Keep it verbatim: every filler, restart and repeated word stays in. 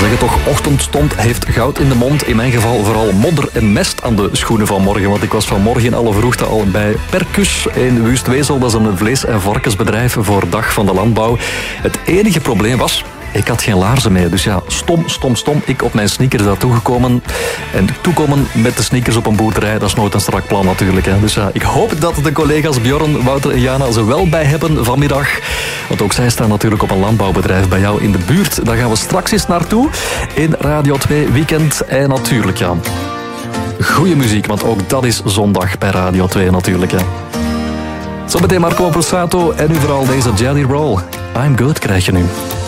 zeggen toch, ochtendstond heeft goud in de mond. In mijn geval vooral modder en mest aan de schoenen vanmorgen. Want ik was vanmorgen in alle vroegte al bij Percus in Wustwezel. Dat is een vlees- en varkensbedrijf voor Dag van de Landbouw. Het enige probleem was... ik had geen laarzen mee, dus ja, stom, stom, stom. Ik op mijn sneakers daartoe gekomen. En toekomen met de sneakers op een boerderij, dat is nooit een strak plan natuurlijk. Hè. Dus ja, ik hoop dat de collega's Bjorn, Wouter en Jana ze wel bij hebben vanmiddag. Want ook zij staan natuurlijk op een landbouwbedrijf bij jou in de buurt. Daar gaan we straks eens naartoe in Radio twee Weekend. En natuurlijk, ja, goeie muziek, want ook dat is zondag bij Radio twee natuurlijk. Hè. Zometeen Marco Borsato en nu vooral deze Jelly Roll. I'm Good krijg je nu.